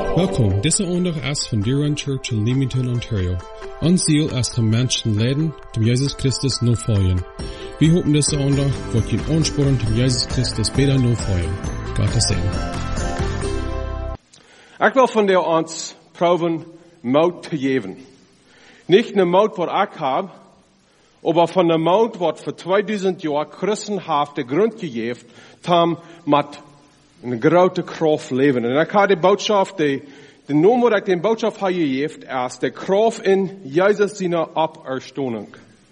Welkom, deze zondag is van Deerrun Church in Leamington, Ontario. Ons ziel is om mensen leiden, dem Jesus Christus navolgen. Wir hopen deze zondag wordt je aansporen dem Jesus Christus beter navolgen. Gottes Segen. Ik wil van jou ons proeven moed te geven. Niet een moed wat ik heb, maar van de moed wat voor 2000 jaar Christen heeft de grond gegeven, om met een grote kracht leven. En ik had de boodschap, de naam wat ik de boodschap heb gegeven, is de kracht in Jezus zijn Auferstehung.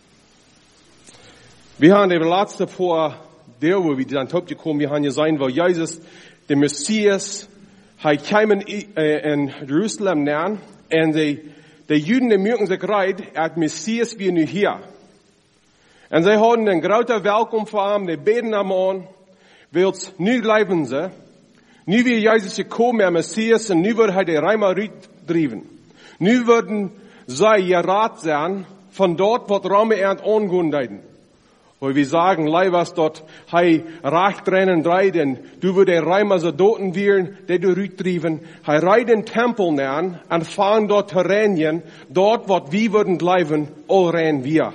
We hebben de laatste paar deel, waar we dan opgekomen, we hebben gezien, waar Jezus, de Messias, hij kwam in Jerusalem neer, en de Juden, die merken zich rijdt, het Messias weer nu hier. En zij hadden een grote welkom voor hem, die beden hem aan, wils nu leven ze. Nu weer Jezus gekomen, der Messias, en nu wordt hij de Rijmer uitdrijven. Nu worden zij geraad zijn van dort wat Rome er aan deiden. Weil wir sagen, was dort hij recht rennen dreid, en du wird der Rijmer so doten werden, die du uitdrijven. Hij rijdt den Tempel neer, en fahren dort te rennen, dort wat wie würden bleiben, all rennen wir.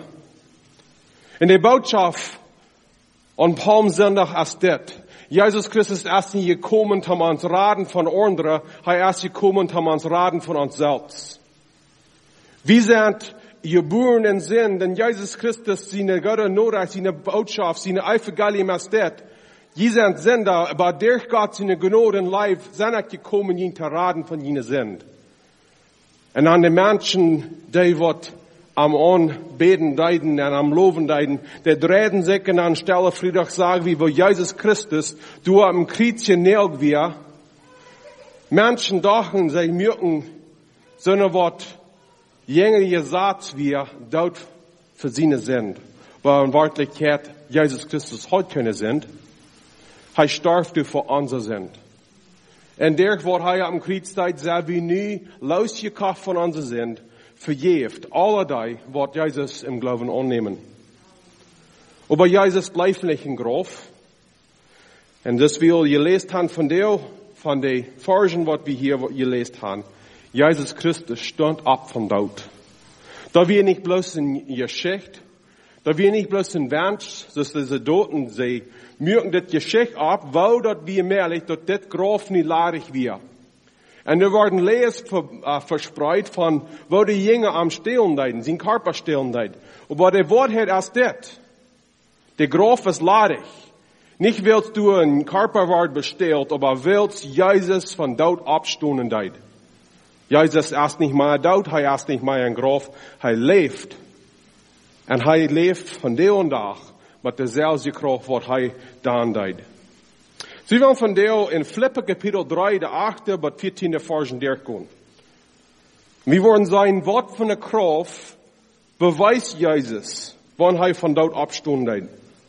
In der Botschaft an Palmsonntag ist das. Jesus Christus ist nicht gekommen, um uns raten von anderen, er ist gekommen, um uns raten von uns selbst. Wir sind geboren in Sinn, denn Jesus Christus, seine Götter Nora, seine Botschaft, seine Evangelium ist das. Wir sind Sünder, aber durch Gott seine Gnade und Leib sind gekommen, ihn zu raten von ihnen Sünd. Und an den Menschen, die wird am Anbeten deiden und am Loven deiden, der drehen sich an Stelle Friedrich sagen, wie wo Jesus Christus, du am Kreuzchen nählt wir, Menschen dachten, sie mögen, sondern was jünger gesagt wir, dort für sie sind. Weil in Wirklichkeit Jesus Christus heute keine sind. Er starb für unsere sind. Und der, was er am Kreuz deid, sei wie nie losgekauft von unseren sind, vergeeft alle die, wat Jesus im Glauben annehmen. Aber Jesus bleibt nicht im Grab. Und das will gelesen haben von den Versen, was wir hier gelesen haben. Jesus Christus stand ab vom Tod. Da wir nicht bloß in Geschichte, da wir nicht bloß in Wunsch, dass diese Toten, sie mögen das Geschichte ab, weil dort wir merken, dass das Grab nicht leerig wird. En er worden lees verspreid van wo de Jünger am Stehlen deiden, zijn Körper stehlen deiden. Aber der Wahrheit ist das. Der Graf ist leerig. Nicht willst du ein Körper wird bestellt, aber willst Jesus von Tod abstoßen deid. Jesus ist nicht mehr tot, er ist nicht mehr ein Graf, er lebt. Und er lebt von der und Tag mit derselben Kraft, was er dann deid. Sie wollen von der in Philipper Kapitel 3, der 8. bis 14. Versen durchgehen. Wir wollen sein Wort von der Kraft beweist Jesus, wann er von dort abstund.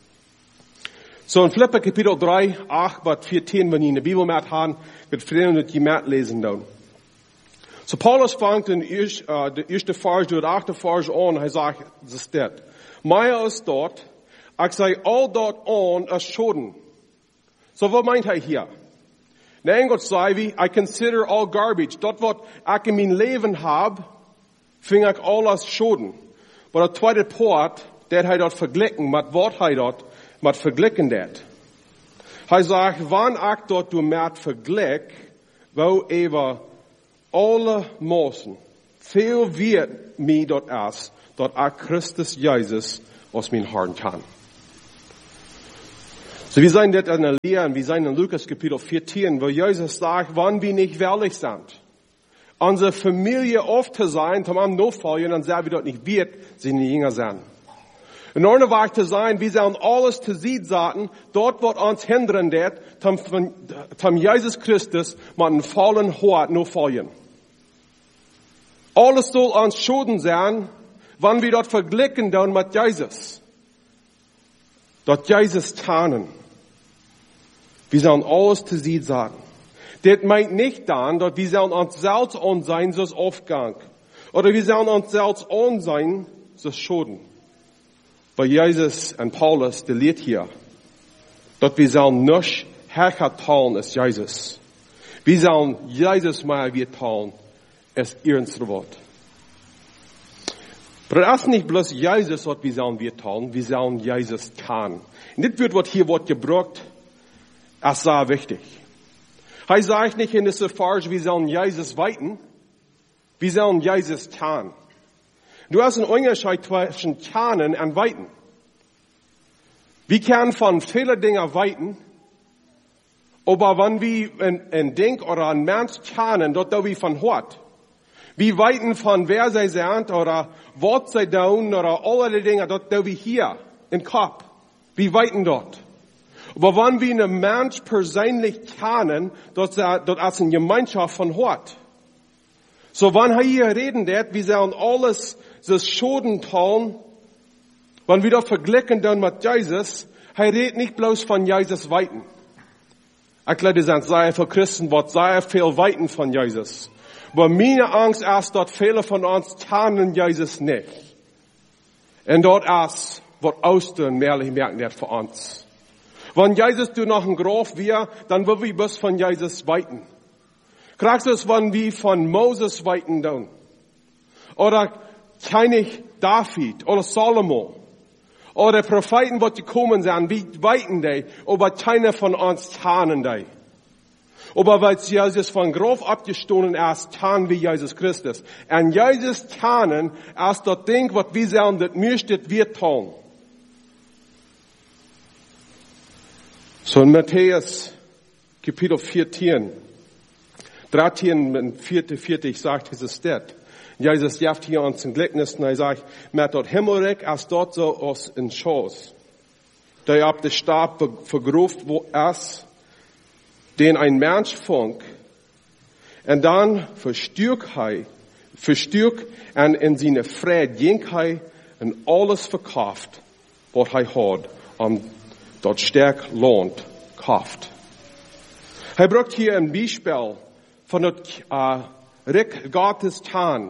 So in Philipper Kapitel 3, 8 bis 14, wenn ihr in der Bibel mit haben, wird Freunde die mitlesen dann. So Paulus fängt in der erste Vers, der 8. Vers an, er sagt, das ist das. Meier ist dort, ich sei all dort an, als Schoden. So, was meint er hier? In Englisch sei wie, I consider all garbage. Dort, was ich in mein Leben habe, fing ich alles Schoden. Aber der zweite Part, der er dort verglichen, mit was er dort, mit verglichen dat. Er sagt, wann ich dort du mit vergleich, wo über alle Maßen, viel wird mir dort ist, dort ich Christus Jesus aus mein Herrn kann. So, wir sehen das in der Lehre, wir sehen in Lukas Kapitel 14, wo Jesus sagt, wann wir nicht ehrlich sind. Unsere Familie oft zu sein, zum anderen nachfolgen, dann sagen wir dort nicht wird, sie nicht jünger sein. In einer Weise zu sein, wir sollen alles zu sehen sagen, dort wird uns hindern, zum Jesus Christus mit einem vollen Hort nachfolgen. Alles soll uns Schulden sein, wann wir dort verglichen dann mit Jesus. Dort Jesus tarnen. Wir sollen alles zu sie sagen. Das meint nicht dann, dass wir sollen uns selbst an sein, so ist Aufgang. Oder wir sollen uns selbst an sein, so ist Schulden. Weil Jesus und Paulus, der lehrt hier, dass wir sollen nicht herrcher tun als Jesus. Wir sollen Jesus mal wir tun, es ernst Wort. Aber das ist nicht bloß Jesus, was wir sollen wir tun, wir sollen Jesus tun. Und das wird, was hier wird gebraucht, als sehr wichtig. Er sagt nicht in dieser Farge, wir sollen Jesus weiten, wir sollen Jesus tun. Du hast einen Unterschied zwischen Tanen und Weiten. Wir können von vielen Dingen weiten, aber wenn wir ein Ding oder ein Mensch tanen, dort da wir von hört. Wir weiten von wer sie sind oder was sie tun oder alle die Dinge, dort da wir hier im Kopf. Wir weiten dort. Aber wenn wir einen Mensch persönlich tanen, dort als eine Gemeinschaft von hört. So wenn er hier reden wird, wir sollen alles das Schulden tun, wenn wir das vergleichen dann mit Jesus, er redet nicht bloß von Jesus weiten. Ich glaube, das sind sehr viele Christen, was sehr viel weiten von Jesus. Aber meine Angst ist, dass viele von uns tarnen Jesus nicht. Und dort ist, was Ostern mehrlich merken wird für uns. Wenn Jesus du noch ein Grof wir, dann will wir bis von Jesus weiten. Kriegst du es, wenn wir von Moses weiten tun? Oder König David oder Salomo? Oder Propheten, die kommen sind, wie weiten die? Aber keiner von uns tarnen die. Aber weil Jesus von Grof abgestohlen ist, tarnen wir Jesus Christus. Und Jesus tarnen ist das Ding, was wir sagen, das müsstet wir tun. So in Matthäus, Kapitel 14, 13 und 44 sagt Jesus das. Jesus jaft hier uns ein Gleichnis und er sagt, mit dort Himmelreich als dort so aus in Schoß. Da ihr ab der Stab vergruft, wo es, den ein Mensch funk, und dann verstürk und in seine Freude jinkt und alles verkauft, was hat, dort stark lohnt, kauft. Er braucht hier ein Beispiel von dort, Rick Gottes Tan.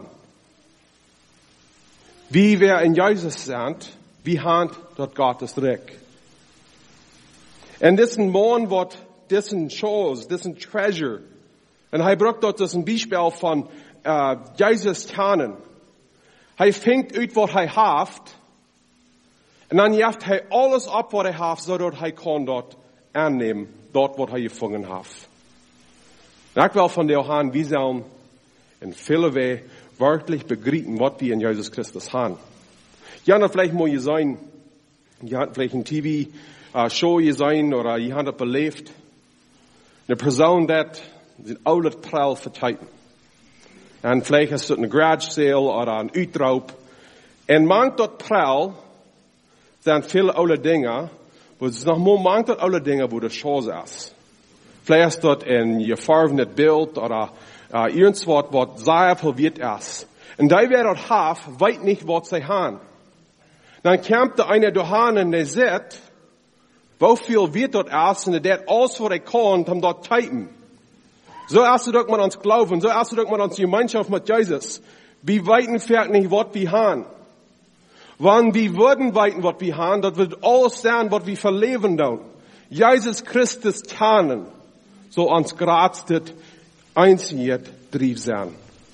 Wie wir in Jesus sind, wie hand dort Gottes Rick. Und diesen Mann wird diesen Schatz, diesen Treasure. Und er braucht dort das ein Beispiel von Jesus Tanen. Er fängt aus, was er hat. Und dann jaft er alles ab, was er hat, so dass er kann dort annehmen, dort, was er gefangen hat. Ich will von der Hand, wir sollen in vielen Wege wirklich begreifen, was wir in Jesus Christus haben. Ja, vielleicht muss ihr sein, ihr habt vielleicht ein TV-Show gesehen oder ihr habt es belebt. Eine Person, die sind alle prall verteilen. Und vielleicht ist es eine Garage Sale oder ein Uitraub. Und manch dort prall sind viele alle Dinge, wo es noch mal manch dort alle Dinge, wo das Chance ist. Vielleicht ist dort ein gefarbene Bild oder irgendwas, was sehr verwirrt ist. Und die, wer dort hat, weiß nicht, was sie haben. Dann kommt der eine dahin und der sieht, wie viel wird dort ist, und der hat alles, was er kann, um dort typen. So erst du man ans Glauben, so erst du man ans Gemeinschaft mit Jesus. Wir weiten vielleicht nicht, was wir haben. Wenn wir würden weiten, was wir haben, das wird alles sein, was wir verleben dann. Jesus Christus tarnen. So ans Graztet einziget drief sein.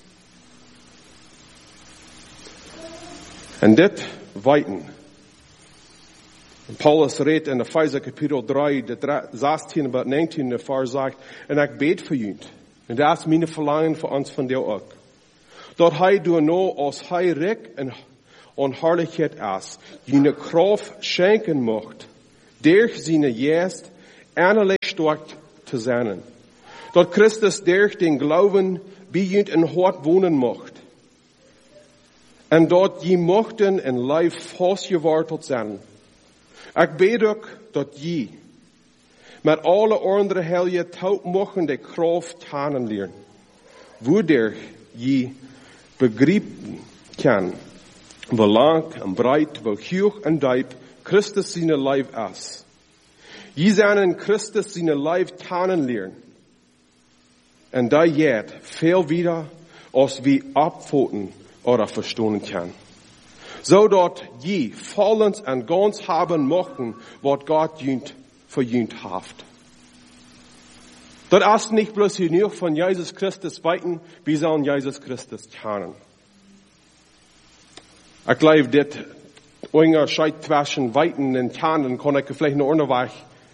Und das weiten. Und Paulus redet in Epheser Kapitel 3, 16 bis 19, der Vers sagt, und ich bete für ihn. Und das ist meine Verlangen für uns von dir auch. Dort hei du noch aus heilig und Herrlichkeit ist, jene Kraft schenken möcht, durch seine Geist innerlich stark zu sein. Dort Christus durch den Glauben bei jünd in Hort wohnen möcht. Und dort je möchten in Leib festgewurzelt sein. Ich bete auch, dass je mit alle anderen Helden taub machen die Kraft tanen lernen. Wodurch je begreifen kann, wie lang und breit, wie hoch und tief Christus seine Leib ist. Je seinen Christus seine Leib tanen lernen. Und da jet viel wieder, als wir abfoten oder verstehen kann. So dort je vollends und ganz haben mochten, was Gott verjünt haft. Dat ist nicht bloß genug von Jesus Christus weiten, wir sollen Jesus Christus kennen. Ich glaube, dit Unger Scheitwaschen weiten und kennen, kann ich vielleicht noch unterweg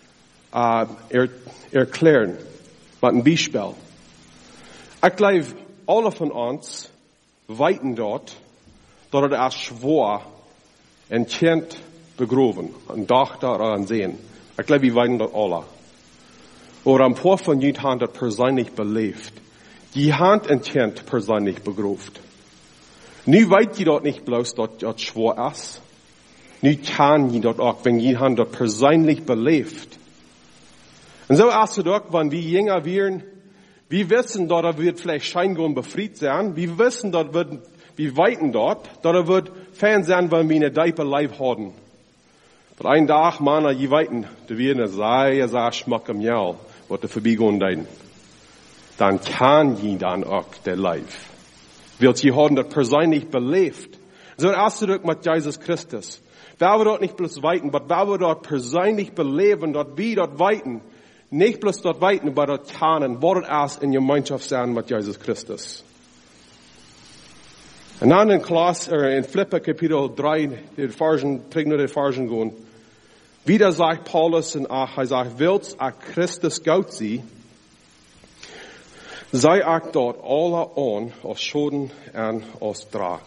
erklären. Mit einem Beispiel. Ich glaube, alle von uns weiten dort, dass er schwor und Kind begraven, ein Dach daran sehen. Ich glaube, wir weiten dort alle. Oder ein paar von ihnen haben das persönlich belebt. Die haben ein Kind persönlich begraven. Nu weit je dort nicht bloß, dass das schwor ist. Nu kann je dort auch, wenn je haben das persönlich belebt. Und so ist es doch, wenn wir jünger werden, wir wissen, dass er wird vielleicht scheinbar befreit sein. Wir wissen, dass wir weiten dort, dass er wird Fan sein, wenn wir eine Deipe Leib haben. Aber einen Tag, Mann, je weiten, da werden sehr Schmack im Jahr, was er vorbeigehen dein. Dann kann je dann auch der Leib. Weil sie haben das persönlich belebt. So ist es doch mit Jesus Christus. Wer wir dort nicht bloß weiten, aber wer wir dort persönlich beleben, dort wir dort weiten, nicht bloß dort weiten, aber dort kennen, wo das in Gemeinschaft sein mit Jesus Christus. Und dann in Philipper Kapitel 3, die Versen gehen. Wieder sagt Paulus er sagt, willst Christus Gott sie, sei dort alle an, als Schulden und als Drag.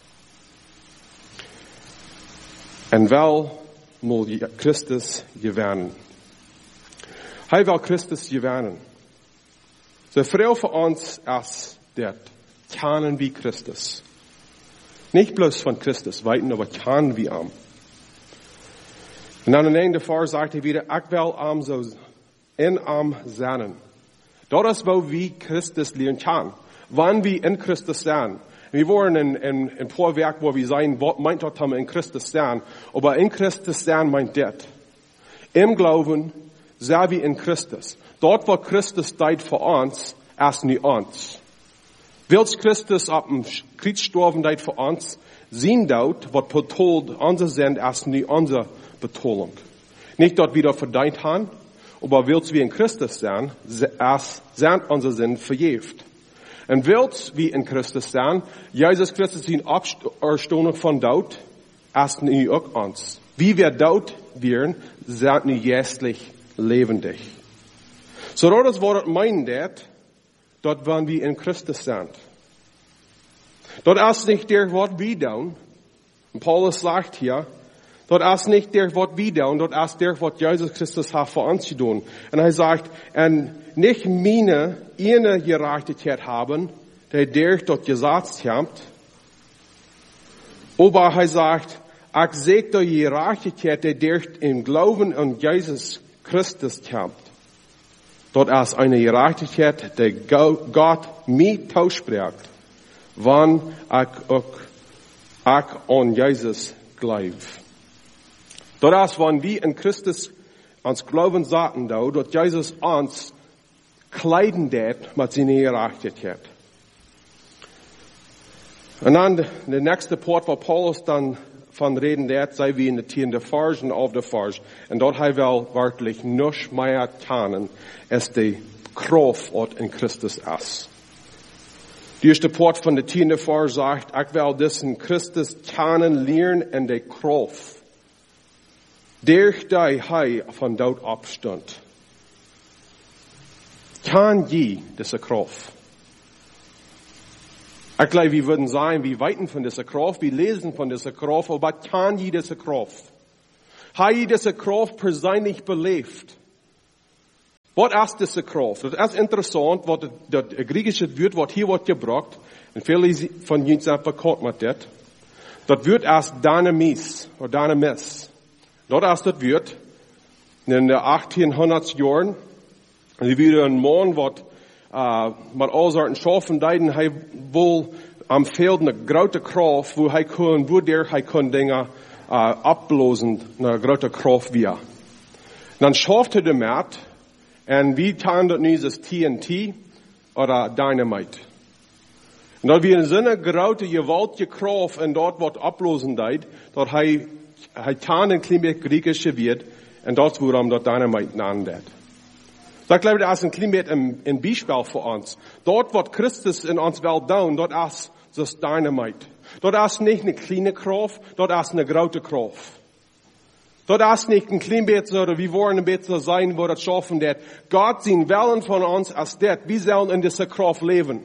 Und wel moet Christus gewinnen. Hij wil Christus gewinnen. So veel voor ons is dat kennen wie Christus. Nicht bloß von Christus weiten, aber kennen wie am. Und an den Ende davor sagt er wieder, ich will am so in am sein. Das ist, wo wir Christus lernen können. Wann wir in Christus sein. Wir wollen in Vorwerk, wo wir sein, meint dort haben in Christus sein. Aber in Christus sein meint das. Im Glauben sind wir in Christus. Dort, wo Christus died für uns, ist nicht uns. Wills Christus ab dem Kreuz sterben died für uns, sehen dort, was betont unser sind, ist nicht unsere Betonung. Nicht dort wieder verdient haben, aber wills wir in Christus sein, sind unsere Sinn verjährt. Und wills wir in Christus sein, Jesus Christus in Abstehung von dort, ist nicht auch uns. Wie wir dort wären, sind nicht jästlich lebendig. So das Wort meint dort wenn wir in Christus sind. Dort ist nicht der Wort wie down. Und Paulus sagt hier, dort ist nicht der Wort wie down, dort ist der Wort Jesus Christus hat für uns getan. Und er sagt, und nicht meine Gerechtigkeit haben, der dort gesetzt hat, aber er sagt, ich sehe die Gerechtigkeit, der dort im Glauben an Jesus Christus hat. Dort ist eine Gerechtigkeit, der Gott mir ausspricht, wann ich an Jesus glaube. Dort ist, wenn wir in Christus ans Glauben sagten, dort Jesus uns kleiden wird mit seiner Gerechtigkeit. Und dann der nächste Part, wo Paulus dann von reden wird, sei wie in der Versen auf der Vers. Und dort will wörtlich nicht mehr kennen, als die Kraft in Christus ist. Die erste Part von der 10. Vers sagt, ich will diesen Christus kennen, lernen in der Kraft. Durch die Hei von dort abstand. Kann je diese Kraft. Ich glaube, wir würden sagen, wir weiten von dieser Kraft, wir lesen von dieser Kraft, aber kann je diese Kraft? Hat je diese Kraft persönlich belebt? Was ist diese Kraft? Das ist interessant, was das griechische Wort hier wird gebraucht, und viele von uns sind bekannt mit das. Das Wort ist Dynamis, oder Dynamis. Das ist das Wort, in den 1800 Jahren, und wieder ein Mann, was mit all sorten Schafen deiden, hij wohl am Feld eine grote Kraft, wo der Dinge abblosen, eine grote Kraft wir. Dann schafft er damit, und wie kann das nicht das TNT oder Dynamite? Und dann wir so eine grote, gewaltige Kraft, und dort wird abblosen deid, dort hij kann ein klein bisschen griechische wird, und dort wurde dort Dynamite genannt. Da glaube ich, das ist ein klein bisschen ein Beispiel für uns. Dort, was Christus in uns Welt tun, dort ist das Dynamite. Dort ist nicht eine kleine Kraft, dort ist eine große Kraft. Dort ist nicht ein klein bisschen, oder wir wollen ein bisschen sein, wo das schaffen wird. Gott sein Willen von uns als das. Wir sollen in dieser Kraft leben.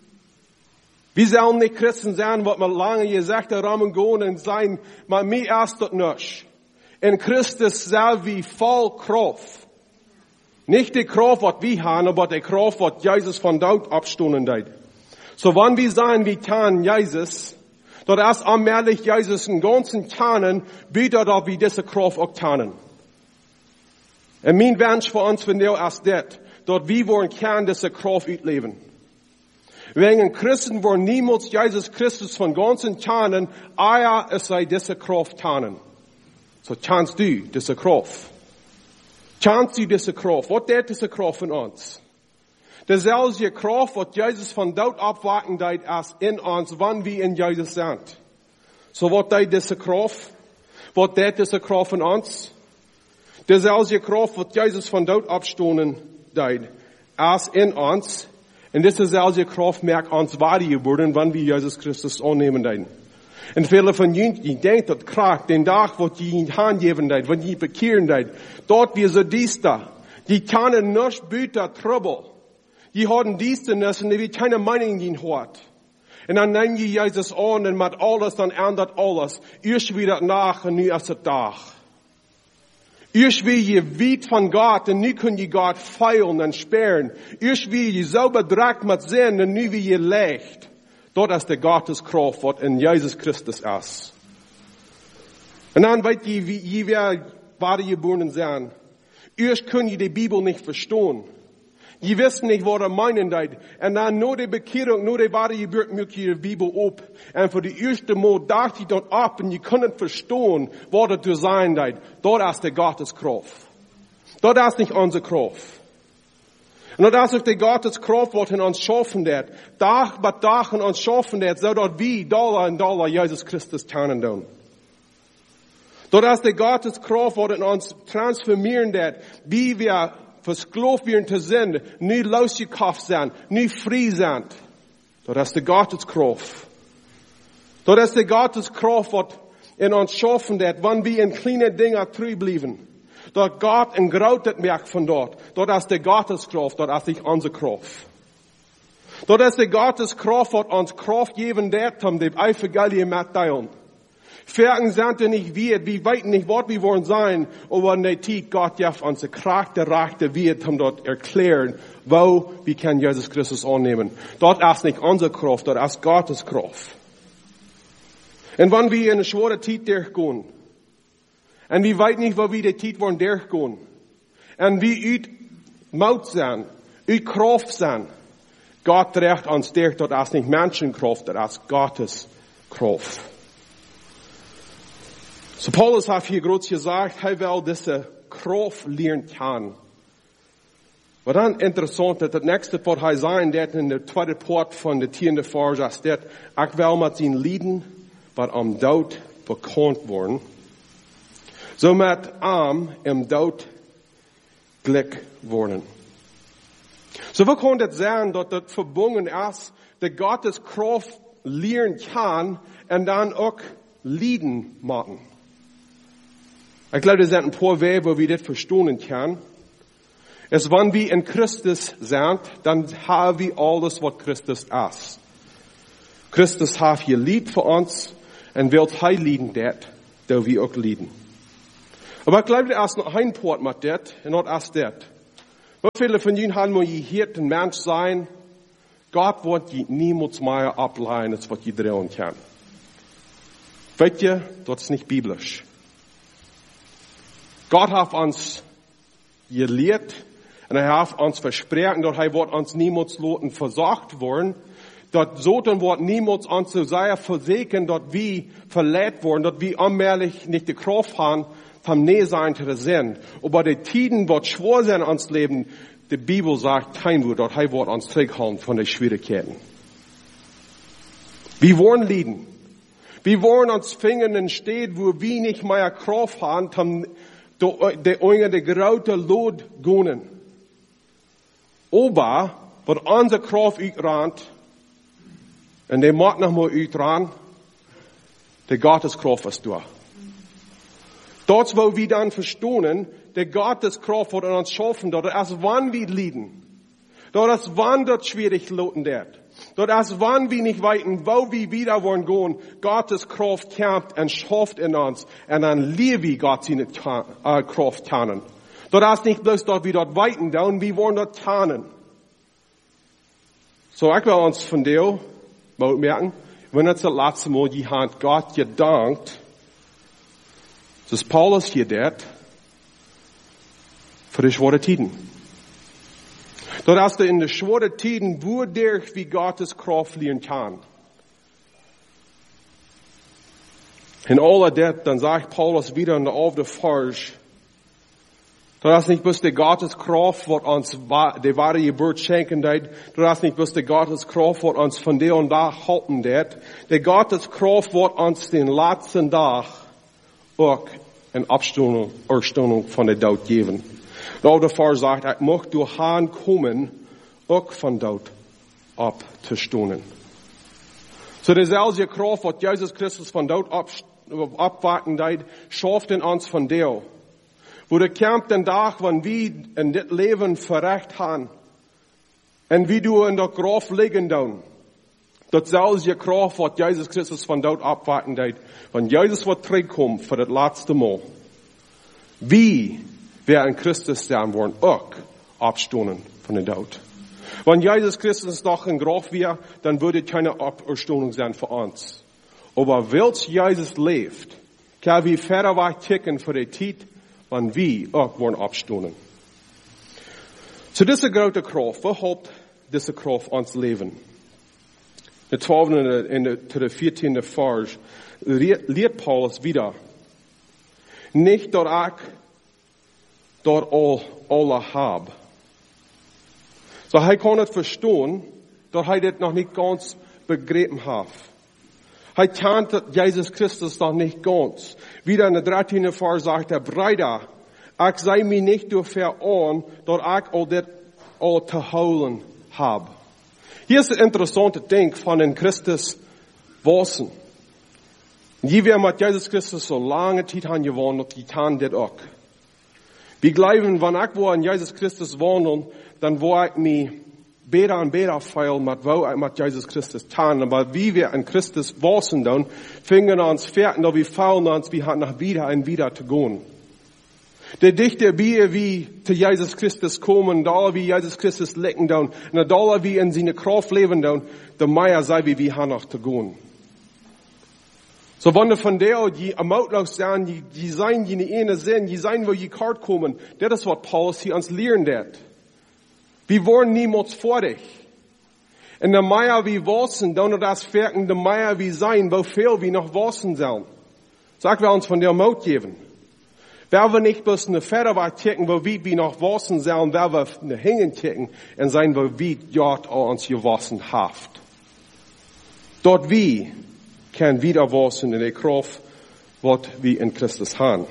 Wir sollen nicht Christen sein, was man lange gesagt hat, Rahmen gehen und sein, aber mir erst das nicht. In Christus sind wir voll Kraft. Nicht die Kraft, was wir haben, aber die Kraft, was Jesus von dort abstunden hat. So, wenn wir sagen, wir kennen Jesus, dort erst allmählich Jesus den ganzen kennen, wieder da wir diese Kraft auch kennen. Und mein Wunsch für uns, wenn der erst das, dort wir wollen kennen, diese Kraft ausleben. Wegen Christen wollen niemals Jesus Christus von ganzen kennen, es sei diese Kraft kennen. So, kennst du diese Kraft? Kennst du diese Kraft? Was ist diese Kraft von uns? Derselbe Kraft, was Jesus von dort abwarten hat, als in uns, wann wir in Jesus sind. So, was ist diese Kraft? Was ist diese Kraft von uns? Derselbe Kraft, was Jesus von dort abstoßen hat, als in uns. Und diese selbe Kraft merkt uns wahr geworden, wann wir Jesus Christus annehmen haben. Und viele von ihnen, die denken, das Kraft, den Tag, wo die ihn hingeben haben, wenn die bekehren haben, dort wir so dies da, die können nicht bitter Trouble. Die haben dies und das und die wird keine Meinung in hat. Und dann nehmen die Jesus an und mit alles, dann ändert alles. Erst wieder nach und nu ist es Tag. Erst wie je weit von Gott und nu können die Gott feilen und sperren. Erst wie je so bedrückt mit Sinn und nu wie je leicht. Dort ist der Gotteskraft, was in Jesus Christus ist. Und dann weet je, wie wir beide geboren sind. Erst können die Bibel nicht verstehen. Die wissen nicht, was meinen hat. Und dann nur die Bekehrung, nur die wahre Geburt, mögt die Bibel ab. Und für die erste Mal dacht die dort ab und die können verstehen, was das zu sein hat. Dort ist der Gotteskraft. Dort ist nicht unsere Kraft. Und dort ist auch die Gotteskraft, was in uns schaffen wird. Tag bei Tag in uns schaffen wird, so dort wie Dollar und Dollar Jesus Christus kennen tun. Dort ist die Gotteskraft, was in uns transformieren wird, wie wir versklavt werden zu sind, nie losgekauft sind, nie frei sind. Dort ist die Gotteskraft. Dort ist die Gotteskraft, was in uns schaffen wird, wenn wir in kleine Dinge treu bleiben. Dort Gott ein großes Werk von dort. Dort ist die Gotteskraft, dort ist nicht unsere Kraft. Dort ist die Gotteskraft, was uns Kraft geben wird, um die Evangelium mitteilen. Fergen sind nicht wir weiten nicht, was wir wollen sein, aber in der Zeit Gott ja unsere Kraft erreichte wird, um dort erklären, wo wir können Jesus Christus annehmen. Dort ist nicht unsere Kraft, dort ist Gottes Kraft. Und wenn wir in eine schwere Zeit durchgehen, und wir weten nicht, wo wir die Zeit wollen durchgehen, und wir uit Maut sind, uit Kraft sind, Gott trägt uns durch, dort ist nicht Menschenkraft, dort ist Gottes Kraft. So Paulus hat hier groß gesagt, er will diese Kraft lernen kann. Aber dann interessant, das nächste, was er sagen wird in der zweiten Part von der 10. Vers, ist, ich will mit seinen Lieden, was am Tod bekannt worden, so mit im Tod Glück worden. So wir können das sagen, dass das verbunden ist, dass Gottes Kraft lernen kann und dann auch Lieden machen. Ich glaube, das sind ein paar Wege, wo wir das verstehen können. Es, wenn wir in Christus sind, dann haben wir alles, was Christus ist. Christus hat hier Lied für uns und will Heil lieden dort, da wir auch lieden. Aber ich glaube, da ist noch ein Part mit das, und das ist das. Wie viele von Ihnen haben mal gehört, ein Mensch sein, Gott wird die niemals mehr ableihen, als was die drehen kann. Weißt ihr, das ist nicht biblisch. Gott hat uns gelehrt und er hat uns versprochen, dass er wird uns niemals loten versagt worden, dass so dann wird niemals uns so sehr versägen, dass wir verletzt worden, dass wir allmählich nicht die Kraft haben, vom Nähsein zu sein. Aber die Tiden wird schwer sein ans Leben. Die Bibel sagt kein Wort, dass er wird uns zurückhalten von den Schwierigkeiten. Wir wollen lieben. Wir wollen uns finden in Städten, wo wir nicht mehr Kraft haben, die große Lot gehen. Aber, wat onze Kraft uitrandt, en die macht noch mal uitran, der Gotteskraft ist da. Dort, wo wir dann verstehen, der Gotteskraft wird uns schaffen, dort erst wann wir leiden. Dort erst wann dort schwierig loten wird. Dort erst wann wir nicht weiten, wo wir wieder wollen gehen, Gottes Kraft kämpft und schafft in uns. Und dann lieben wir Gott seine Kraft kennen. Dort erst nicht bloß dort wir dort weiten, dann wir wollen dort kennen. So, ich will uns von dir merken, wenn jetzt das letzte Mal die Hand Gott gedankt, das Paulus hier dort, für die schwere Tiden. Dort hast du in den schweren Tiden, wo durch wie Gottes Kraft lernen kann. In all das, dann sagt Paulus wieder in der Aufde Vers, dort hast nicht bloß die Gottes Kraft, was uns die wahre Geburt schenken wird, dort hast nicht bloß die Gottes Kraft, was uns von der und da halten wird, die Gottes Kraft, was uns den letzten Tag auch eine Abstundung von der Tod geben. Der Aufde Vers sagt, ich möchte durch Hahn kommen, auch von dort abzustunden. So dieselbe Kraft, was Jesus Christus von dort abwarten wird, schafft in uns von der. Wo der Kampf den Tag, wenn wir in das Leben verrecht haben, und wie du in der Graf liegen dann, dasselbe Kraft, was Jesus Christus von dort abwarten wird, wenn Jesus wird zurückkommen für das letzte Mal. Wie wir in Christus sein wollen, auch abstunden von der Tod. Wenn Jesus Christus noch in Graf wäre, dann würde keine Abstundung sein für uns. Aber weil Jesus lebt, kann wir fairer weit ticken für die Zeit, wenn wir auch wollen abstunden. So diese große Kraft, wo hat diese Kraft uns Leben? Der 12. zu der 14. Vers lehrt Paulus wieder. Nicht dort ich dort alle hab. So, er kann nicht verstehen, dass er das noch nicht ganz begriffen hat. Er kennt Jesus Christus noch nicht ganz. Wieder in der 13. Vers sagt er, Brüder, ich sei mir nicht dafür an, dass ich all das all zu holen habe. Hier ist das interessante Ding von den Christus Wassen. Die wir mit Jesus Christus so lange Zeit haben gewandelt, die kann das auch. Wir glauben, wenn ich wo an Jesus Christus wandle, dann wo ich mich besser und besser feil mit wo ich mit Jesus Christus tan. Aber wie wir an Christus wassen dann, fingen uns fertig, da wir faulen uns, wir hatten nach wieder und wieder zu gehen. Der dichte Bier wie zu Jesus Christus kommen, da wie Jesus Christus lecken dann, und da wie in seine Kraft leben dann, der Meier sei wie wir haben noch zu gehen. So, wenn von der, die am Outlauf sind, die sein, die eine eine sind, die sein, wo die kart kommen, das ist, was Paulus hier uns lehren wird. Wir wollen niemals fertig. In der Meier wie wassen, dann das Ferken der Meier wie sein, wo viel wie noch wassen sollen. Sag wir uns von der Maut geben. Wer wir nicht bloß eine Federwart ticken, wo wir wie noch wassen sollen, wer wir eine Hängen ticken, und sein, wo wir Gott uns gewassen haft. Dort wie kann wieder wassen in der Kraft, was wir in Christus haben.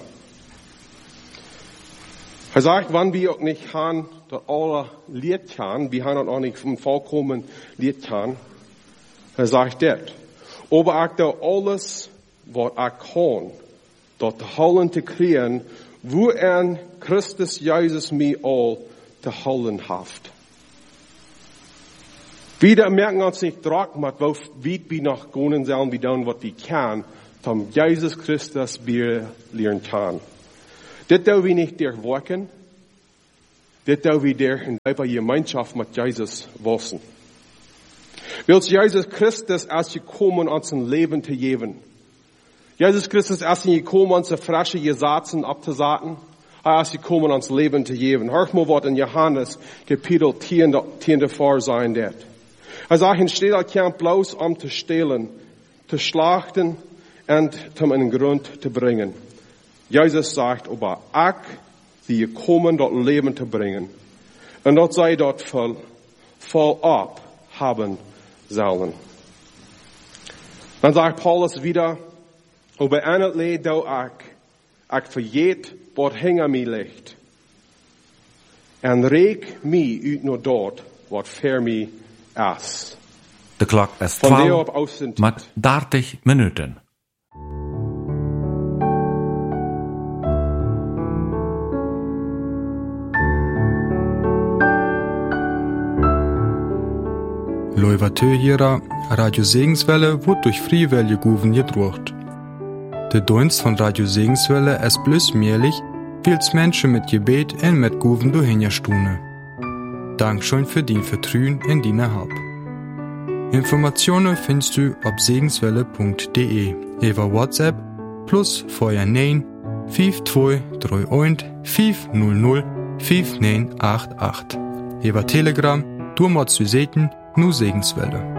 Er sagt, wenn wir auch nicht haben, dass alle Lied kann, wir haben auch nicht vom vollkommen Lied kann. Er sagt das. Aber ich da alles, was ich kann, dort holen zu kriegen, wo an Christus Jesus mir all zu holen haft. Wieder merken uns nicht Druck, wo wir noch gehen sollen, wie dann, was wir können, zum Jesus Christus wir lernen kann. Das darf wir nicht durchwirken. Das darf wir durch in der Gemeinschaft mit Jesus wissen. Weil Jesus Christus erst gekommen, uns ein Leben zu geben. Jesus Christus erst gekommen, uns frische Gesatzen abzusaten. Er ist gekommen, uns Leben zu geben. Hör mal, was in Johannes Kapitel 10 Vers sein wird. Er sagt, ein Städter kommt bloß, um zu stehlen, zu schlachten und zum einen Grund zu bringen. Jesus sagt, aber ich, sie kommen, dort Leben zu bringen. Und dort sei dort voll ab haben sollen. Dann sagt Paulus wieder, aber einer leid da ich verjet, was hinter mir liegt. En reek mij uit naar dort, wat ver mij is. De klok is Van der 12 op außen met 30 minuten. Loivateurs Radio Segenswelle wird durch Friewelle Guven gedruckt. Der Dienst von Radio Segenswelle ist bloß möglich, weil's Menschen mit Gebet und mit Guven durchhinstune. Dankeschön für die Vertrauen in deine Hab. Informationen findest du auf segenswelle.de über WhatsApp plus vorher 9 5231 500 5988. Über Telegram, du mal zu sehen, nur Segenswelle.